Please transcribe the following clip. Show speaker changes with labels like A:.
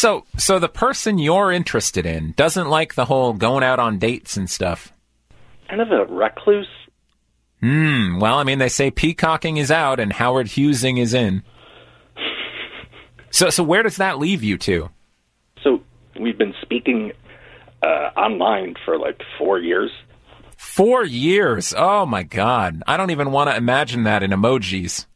A: So the person you're interested in doesn't like the whole going out on dates and stuff.
B: Kind of a recluse.
A: Well, I mean, they say peacocking is out and Howard Hughesing is in. So where does that leave you two?
B: So we've been speaking online for like 4 years.
A: 4 years? Oh, my God. I don't even want to imagine that in emojis.